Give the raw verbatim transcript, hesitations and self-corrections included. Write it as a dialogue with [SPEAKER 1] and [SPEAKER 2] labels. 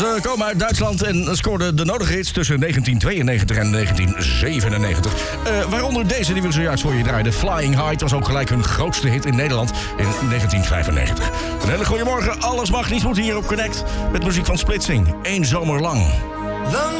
[SPEAKER 1] Ze komen uit Duitsland en scoorden de nodige hits tussen negentien tweeënnegentig en negentien zevenennegentig. Uh, waaronder deze die we zojuist voor je draaiden. Flying High was ook gelijk hun grootste hit in Nederland in negentien vijfennegentig. Een hele goede morgen. Alles mag, niets moet hier op Connect. Met muziek van Splitsing. Eén zomer lang.
[SPEAKER 2] Lang